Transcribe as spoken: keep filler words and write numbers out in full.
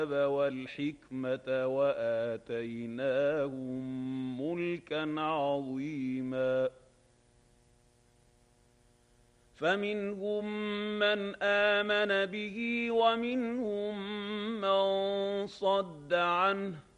والحكمة وآتيناهم ملكا عظيما. فمنهم من آمن به ومنهم من صد عنه